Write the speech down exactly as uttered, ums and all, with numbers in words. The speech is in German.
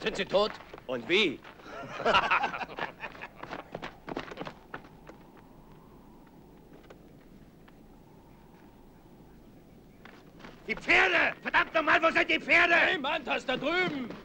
Sind sie tot? Und wie? Die Pferde! Verdammt nochmal, wo sind die Pferde? Hey, Mann, das da drüben!